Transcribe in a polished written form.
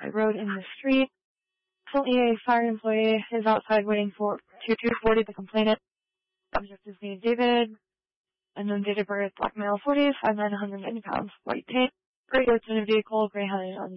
the road in the street. Currently, a fire employee is outside waiting for 240 the complainant. Subject is named David. Unknown date of birth, black male, 40, 5'9", 190 pounds, white paint, gray goods in a vehicle, gray headed on